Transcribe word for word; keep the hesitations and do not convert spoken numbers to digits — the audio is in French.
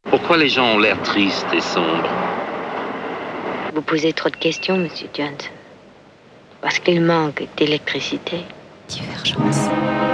Pourquoi les gens ont l'air tristes et sombres? Vous posez trop de questions, monsieur Jones. Parce qu'il manque d'électricité. Divergence.